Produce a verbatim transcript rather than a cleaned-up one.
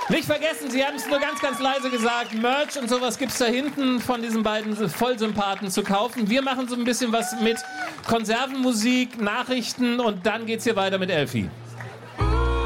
Nicht vergessen, Sie haben es nur ganz, ganz leise gesagt, Merch und sowas gibt's da hinten von diesen beiden Vollsympathen zu kaufen. Wir machen so ein bisschen was mit Konservenmusik, Nachrichten und dann geht's hier weiter mit Elfi.